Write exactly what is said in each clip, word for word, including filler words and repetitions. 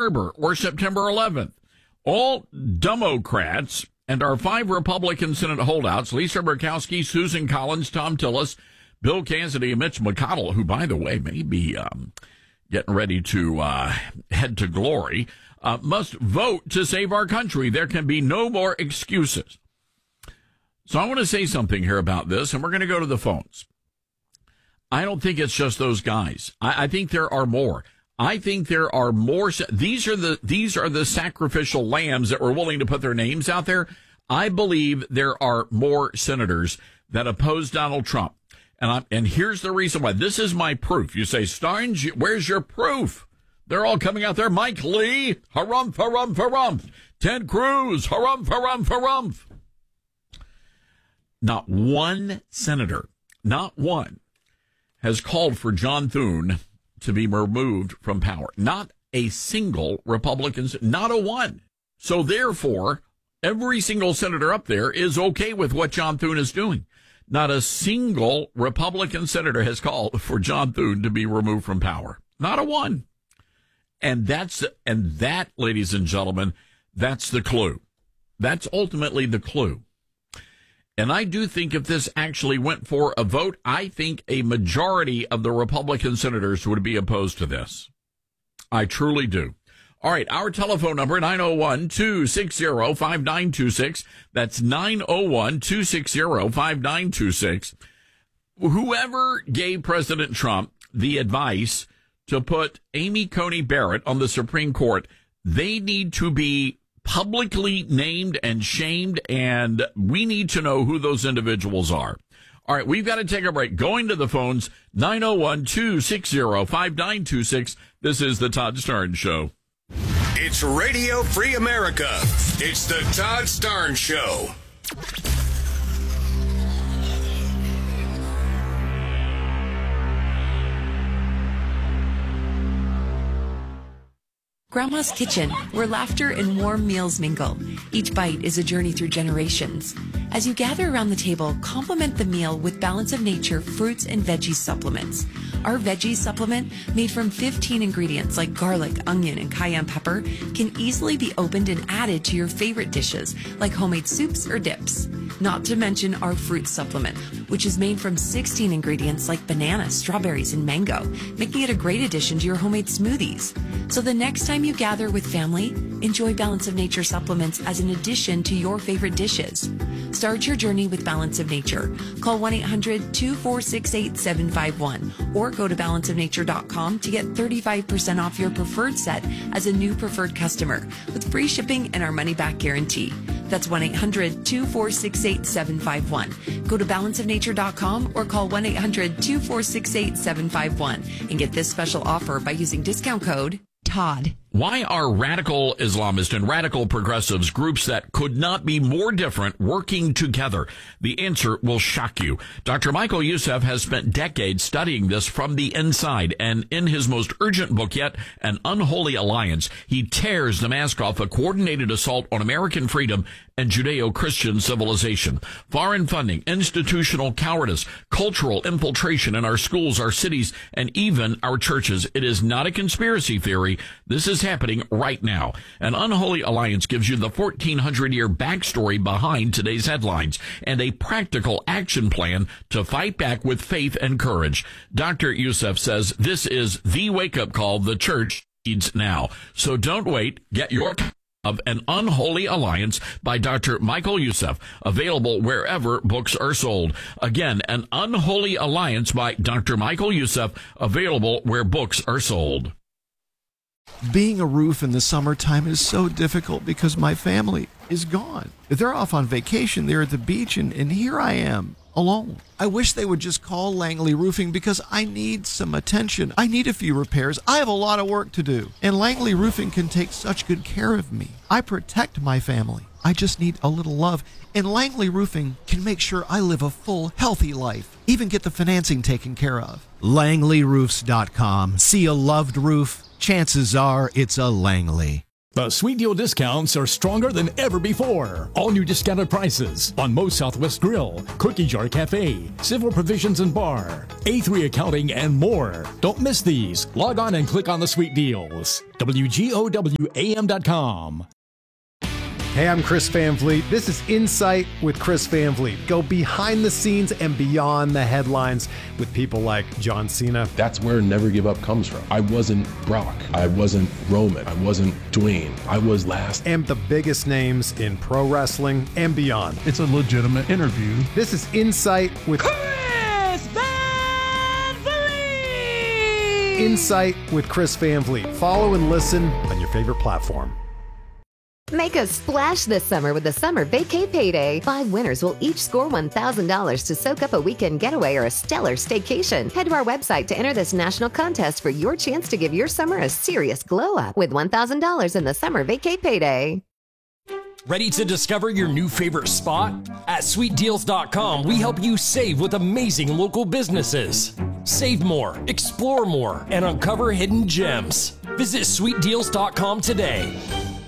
Harbor or September eleventh. All Democrats and our five Republican Senate holdouts, Lisa Murkowski, Susan Collins, Tom Tillis, Bill Cassidy, and Mitch McConnell, who, by the way, may be um, getting ready to uh, head to glory, uh, must vote to save our country. There can be no more excuses. So I want to say something here about this, and we're going to go to the phones. I don't think it's just those guys. I, I think there are more. I think there are more. These are the these are the sacrificial lambs that were willing to put their names out there. I believe there are more senators that oppose Donald Trump. And I'm, and here's the reason why. This is my proof. You say, Starnes, where's your proof? They're all coming out there. Mike Lee, harumph, harumph, harumph. Ted Cruz, harumph, harumph, harumph. Not one senator, not one, has called for John Thune to be removed from power. Not a single Republican, not a one. So therefore, every single senator up there is okay with what John Thune is doing. Not a single Republican senator has called for John Thune to be removed from power. Not a one. And that's, and that, ladies and gentlemen, that's the clue. That's ultimately the clue. And I do think if this actually went for a vote, I think a majority of the Republican senators would be opposed to this. I truly do. All right, our telephone number, nine oh one, two six zero, five nine two six. That's nine oh one, two six zero, five nine two six. Whoever gave President Trump the advice to put Amy Coney Barrett on the Supreme Court, they need to be publicly named and shamed, and we need to know who those individuals are. All right, we've got to take a break. Going to the phones, nine oh one, two six zero, five nine two six. This is the Todd Starnes Show. It's Radio Free America. It's the Todd Starnes Show. Grandma's Kitchen, where laughter and warm meals mingle. Each bite is a journey through generations. As you gather around the table, complement the meal with Balance of Nature fruits and veggie supplements. Our veggie supplement, made from fifteen ingredients like garlic, onion, and cayenne pepper, can easily be opened and added to your favorite dishes, like homemade soups or dips. Not to mention our fruit supplement, which is made from sixteen ingredients like banana, strawberries, and mango, making it a great addition to your homemade smoothies. So the next time you gather with family, enjoy Balance of Nature supplements as an addition to your favorite dishes. Start your journey with Balance of Nature. Call one eight hundred, two four six, eight seven five one or go to balance of nature dot com to get thirty-five percent off your preferred set as a new preferred customer with free shipping and our money-back guarantee. That's one eight hundred, two four six, eight seven five one. Go to balance of nature dot com or call one eight hundred, two four six, eight seven five one and get this special offer by using discount code Todd. Why are radical Islamists and radical progressives, groups that could not be more different, working together? The answer will shock you. Doctor Michael Youssef has spent decades studying this from the inside, and in his most urgent book yet, An Unholy Alliance, he tears the mask off a coordinated assault on American freedom and Judeo-Christian civilization. Foreign funding, institutional cowardice, cultural infiltration in our schools, our cities, and even our churches. It is not a conspiracy theory. This is happening right now. An Unholy Alliance gives you the fourteen hundred year backstory behind today's headlines and a practical action plan to fight back with faith and courage. Doctor Youssef says this is the wake-up call the church needs now. So don't wait. Get your of An Unholy Alliance by Doctor Michael Youssef, available wherever books are sold. Again, An Unholy Alliance by Doctor Michael Youssef, available where books are sold. Being a roof in the summertime is so difficult because my family is gone. They're off on vacation, they're at the beach, and, and here I am, alone. I wish they would just call Langley Roofing because I need some attention. I need a few repairs. I have a lot of work to do. And Langley Roofing can take such good care of me. I protect my family. I just need a little love. And Langley Roofing can make sure I live a full, healthy life. Even get the financing taken care of. Langley Roofs dot com. See a loved roof? Chances are it's a Langley. The Sweet Deal discounts are stronger than ever before. All new discounted prices on Moe's Southwest Grill, Cookie Jar Cafe, Civil Provisions and Bar, A three Accounting, and more. Don't miss these. Log on and click on the Sweet Deals. W G O W A M dot com. Hey, I'm Chris Van Vliet. This is Insight with Chris Van Vliet. Go behind the scenes and beyond the headlines with people like John Cena. That's where Never Give Up comes from. I wasn't Brock. I wasn't Roman. I wasn't Dwayne. I was last. And the biggest names in pro wrestling and beyond. It's a legitimate interview. This is Insight with Chris Van Vliet. Insight with Chris Van Vliet. Follow and listen on your favorite platform. Make a splash this summer with the Summer Vacay Payday. Five winners will each score one thousand dollars to soak up a weekend getaway or a stellar staycation. Head to our website to enter this national contest for your chance to give your summer a serious glow up with one thousand dollars in the Summer Vacay Payday. Ready to discover your new favorite spot? At sweet deals dot com, we help you save with amazing local businesses. Save more, explore more, and uncover hidden gems. Visit sweet deals dot com today.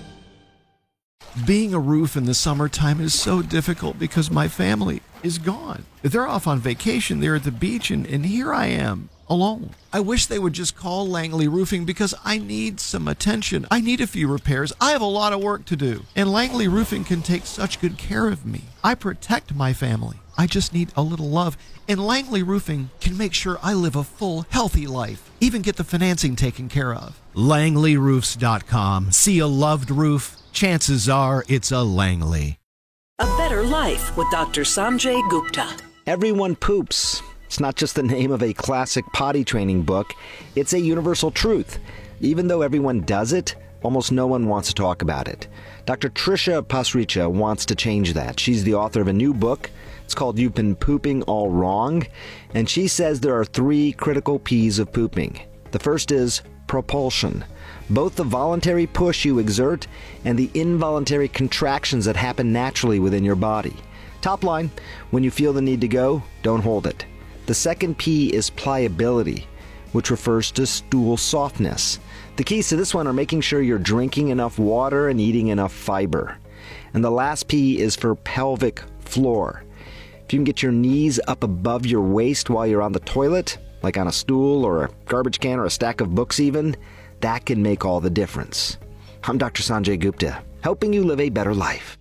Being a roof in the summertime is so difficult because my family is gone. They're off on vacation, they're at the beach, and, and here I am, alone. I wish they would just call Langley Roofing because I need some attention. I need a few repairs. I have a lot of work to do. And Langley Roofing can take such good care of me. I protect my family. I just need a little love. And Langley Roofing can make sure I live a full, healthy life. Even get the financing taken care of. Langley Roofs dot com. See a loved roof? Chances are it's a Langley. A Better Life with Doctor Sanjay Gupta. Everyone poops. It's not just the name of a classic potty training book. It's a universal truth. Even though everyone does it, almost no one wants to talk about it. Doctor Trisha Pasricha wants to change that. She's the author of a new book. It's called You've Been Pooping All Wrong. And she says there are three critical P's of pooping. The first is propulsion. Both the voluntary push you exert and the involuntary contractions that happen naturally within your body. Top line, when you feel the need to go, don't hold it. The second P is pliability, which refers to stool softness. The keys to this one are making sure you're drinking enough water and eating enough fiber. And the last P is for pelvic floor. If you can get your knees up above your waist while you're on the toilet, like on a stool or a garbage can or a stack of books even, that can make all the difference. I'm Doctor Sanjay Gupta, helping you live a better life.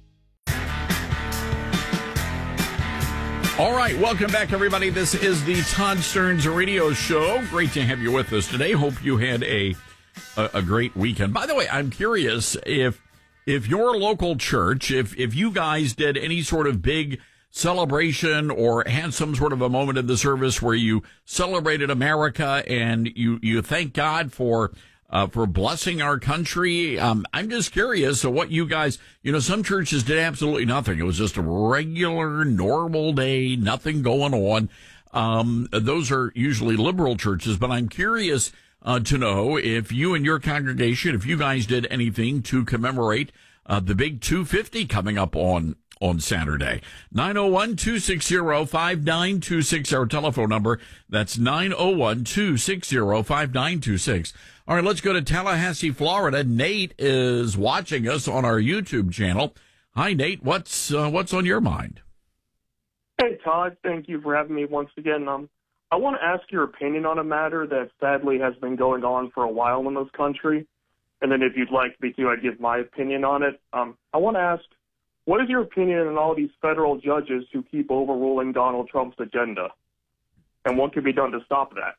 All right, welcome back, everybody. This is the Todd Stearns Radio Show. Great to have you with us today. Hope you had a a, a great weekend. By the way, I'm curious if if your local church, if if you guys did any sort of big celebration or had some sort of a moment in the service where you celebrated America and you you thank God for uh, for blessing our country. Um, I'm just curious of what you guys, you know, some churches did absolutely nothing. It was just a regular, normal day, nothing going on. Um, those are usually liberal churches, but I'm curious uh, to know if you and your congregation, if you guys did anything to commemorate uh, the big two fifty coming up on on Saturday. nine oh one, two six zero, five nine two six, our telephone number. That's nine oh one, two six zero, five nine two six. All right, let's go to Tallahassee, Florida. Nate is watching us on our YouTube channel. Hi, Nate. What's uh, what's on your mind? Hey, Todd. Thank you for having me once again. Um, I want to ask your opinion on a matter that sadly has been going on for a while in this country. And then if you'd like me to, I'd give my opinion on it. Um, I want to ask, what is your opinion on all these federal judges who keep overruling Donald Trump's agenda? And what can be done to stop that?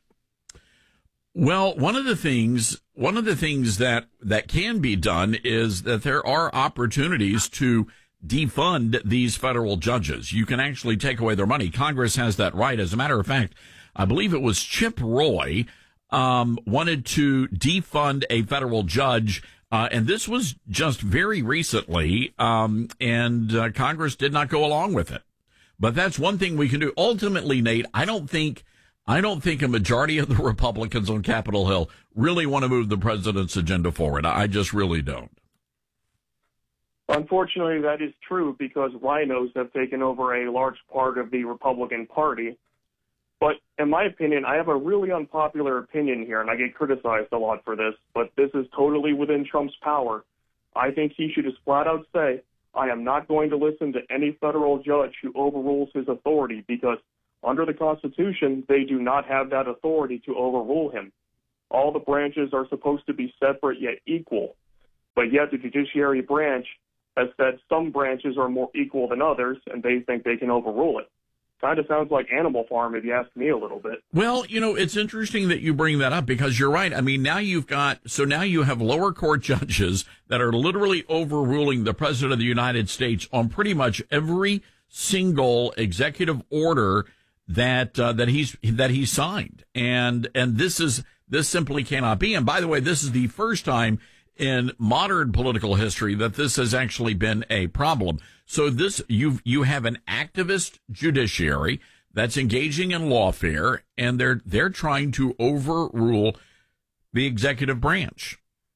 Well, one of the things, one of the things that, that can be done is that there are opportunities to defund these federal judges. You can actually take away their money. Congress has that right. As a matter of fact, I believe it was Chip Roy, um, wanted to defund a federal judge. Uh, and this was just very recently, um, and uh, Congress did not go along with it. But that's one thing we can do. Ultimately, Nate, I don't think, I don't think a majority of the Republicans on Capitol Hill really want to move the president's agenda forward. I just really don't. Unfortunately, that is true because rhinos have taken over a large part of the Republican Party. But in my opinion, I have a really unpopular opinion here, and I get criticized a lot for this, but this is totally within Trump's power. I think he should just flat out say, I am not going to listen to any federal judge who overrules his authority, because under the Constitution, they do not have that authority to overrule him. All the branches are supposed to be separate yet equal, but yet the judiciary branch has said some branches are more equal than others, and they think they can overrule it. Kind of sounds like Animal Farm, if you ask me a little bit. Well, you know, it's interesting that you bring that up, because you're right. I mean, now you've got, so now you have lower court judges that are literally overruling the President of the United States on pretty much every single executive order that uh, that he's that he signed. And and this is this simply cannot be. And by the way, this is the first time in modern political history that this has actually been a problem. So this, you you have an activist judiciary that's engaging in lawfare, and they're they're trying to overrule the executive branch.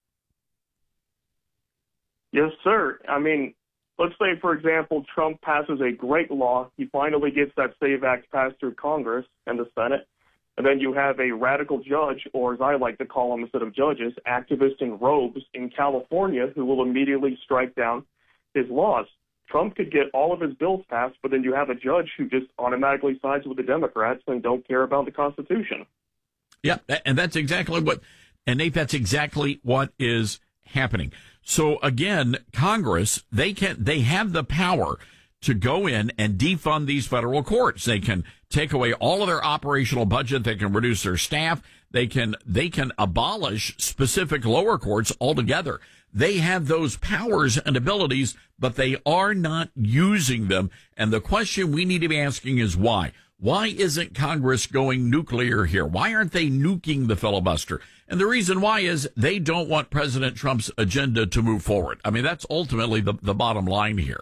Yes, sir. I mean, let's say, for example, Trump passes a great law. He finally gets that SAVE Act passed through Congress and the Senate. And then you have a radical judge, or as I like to call them instead of judges, activists in robes in California, who will immediately strike down his laws. Trump could get all of his bills passed, but then you have a judge who just automatically sides with the Democrats and don't care about the Constitution. Yeah, and that's exactly what, and Nate, that's exactly what is happening. So again, Congress, they can, they have the power to go in and defund these federal courts. They can take away all of their operational budget. They can reduce their staff. They can, they can abolish specific lower courts altogether. They have those powers and abilities, but they are not using them. And the question we need to be asking is why? Why isn't Congress going nuclear here? Why aren't they nuking the filibuster? And the reason why is they don't want President Trump's agenda to move forward. I mean, that's ultimately the, the bottom line here.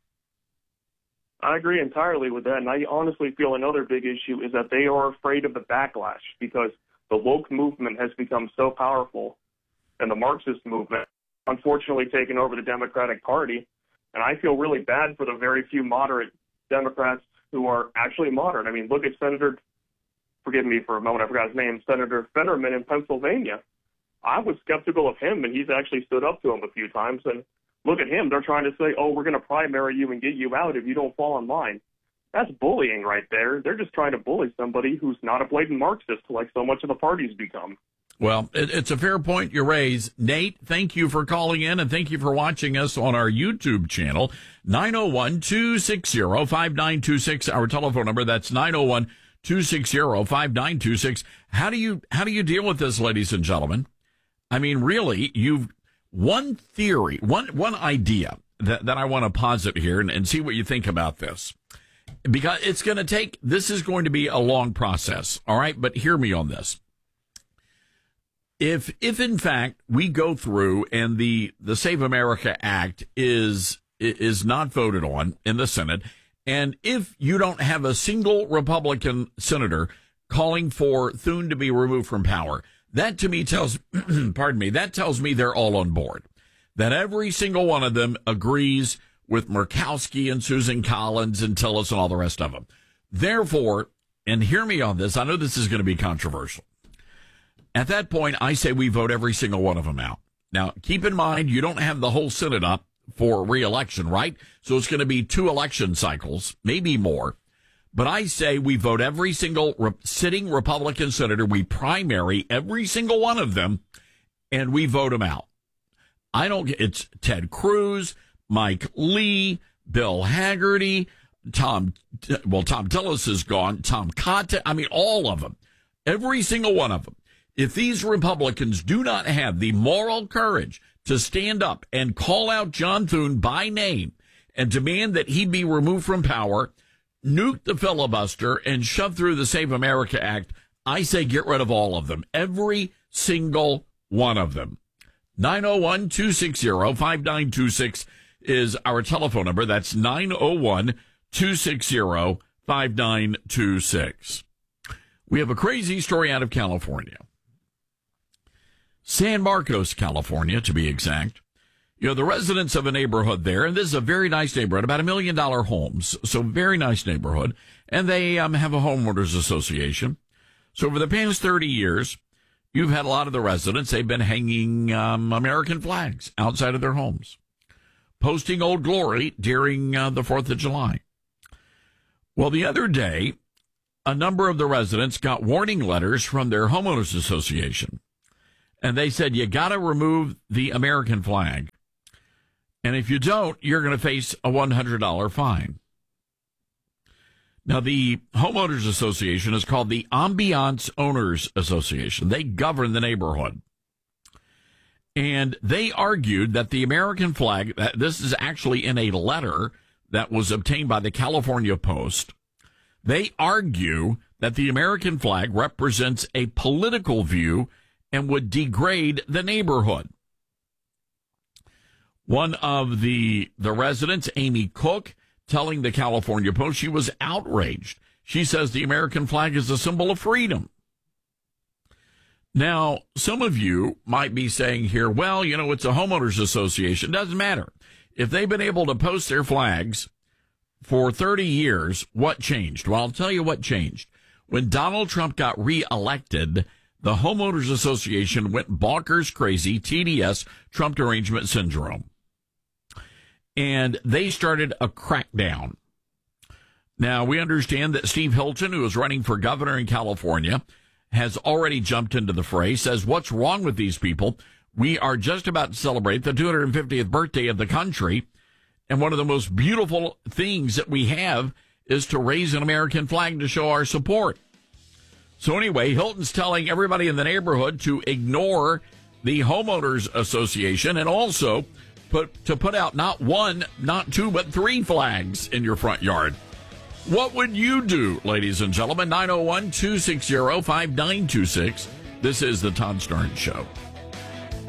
I agree entirely with that, and I honestly feel another big issue is that they are afraid of the backlash, because the woke movement has become so powerful, and the Marxist movement, unfortunately, taken over the Democratic Party. And I feel really bad for the very few moderate Democrats who are actually moderate. I mean, look at Senator, forgive me for a moment, I forgot his name, Senator Fetterman in Pennsylvania. I was skeptical of him, and he's actually stood up to him a few times. And look at him. They're trying to say, oh, we're going to primary you and get you out if you don't fall in line. That's bullying right there. They're just trying to bully somebody who's not a blatant Marxist, like so much of the party's become. Well, it, it's a fair point you raise. Nate, thank you for calling in, and thank you for watching us on our YouTube channel, nine oh one, two six zero, five nine two six, our telephone number. That's nine oh one, two six zero, five nine two six. How do you, how do you deal with this, ladies and gentlemen? I mean, really, you've, one theory, one, one idea that, that I want to posit here and, and see what you think about this. Because it's going to take, this is going to be a long process. All right. But hear me on this. If, if in fact we go through and the, the Save America Act is, is not voted on in the Senate, and if you don't have a single Republican senator calling for Thune to be removed from power, that to me tells, pardon me, that tells me they're all on board. That every single one of them agrees with Murkowski and Susan Collins and Tillis and all the rest of them. Therefore, and hear me on this, I know this is going to be controversial. At that point, I say we vote every single one of them out. Now, keep in mind, you don't have the whole Senate up for re-election, right? So it's going to be two election cycles, maybe more. But I say we vote every single re- sitting Republican senator. We primary every single one of them, and we vote them out. I don't get, it's Ted Cruz, Mike Lee, Bill Hagerty, Tom, well, Tom Tillis is gone, Tom Cotton, I mean, all of them, every single one of them. If these Republicans do not have the moral courage to stand up and call out John Thune by name and demand that he be removed from power, nuke the filibuster, and shove through the Save America Act, I say get rid of all of them. Every single one of them. nine oh one, two six zero, five nine two six is our telephone number. That's nine oh one, two six zero, five nine two six. We have a crazy story out of California. San Marcos, California, to be exact. You know, the residents of a neighborhood there, and this is a very nice neighborhood, about a million dollar homes, so very nice neighborhood, and they um, have a homeowners association. So over the past thirty years, you've had a lot of the residents, they've been hanging um, American flags outside of their homes, posting Old Glory during uh, the fourth of July. Well, the other day, a number of the residents got warning letters from their homeowners association. And they said, you got to remove the American flag. And if you don't, you're going to face a one hundred dollars fine. Now, the homeowners association is called the Ambiance Owners Association. They govern the neighborhood. And they argued that the American flag, this is actually in a letter that was obtained by the California Post. They argue that the American flag represents a political view and would degrade the neighborhood. One of the, the residents, Amy Cook, telling the California Post she was outraged. She says the American flag is a symbol of freedom. Now, some of you might be saying here, well, you know, it's a homeowners association. Doesn't matter. If they've been able to post their flags for thirty years, what changed? Well, I'll tell you what changed. When Donald Trump got reelected, the Homeowners Association went bonkers crazy, T D S, Trump Derangement Syndrome. And they started a crackdown. Now, we understand that Steve Hilton, who is running for governor in California, has already jumped into the fray, says, what's wrong with these people? We are just about to celebrate the two hundred fiftieth birthday of the country. And one of the most beautiful things that we have is to raise an American flag to show our support. So anyway, Hilton's telling everybody in the neighborhood to ignore the Homeowners Association and also put to put out not one, not two, but three flags in your front yard. What would you do, ladies and gentlemen? nine oh one, two six zero, five nine two six. This is the Todd Starnes Show.